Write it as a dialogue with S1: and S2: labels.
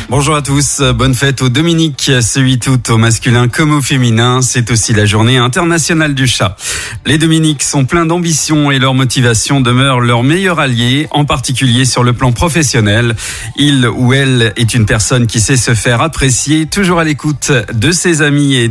S1: Bonjour à tous, bonne fête aux Dominiques ce 8 août, au masculin comme au féminin. C'est aussi la journée internationale du chat. Les Dominiques sont pleins d'ambition et leur motivation demeure leur meilleur allié, en particulier sur le plan professionnel. Il ou elle est une personne qui sait se faire apprécier, toujours à l'écoute de ses amis et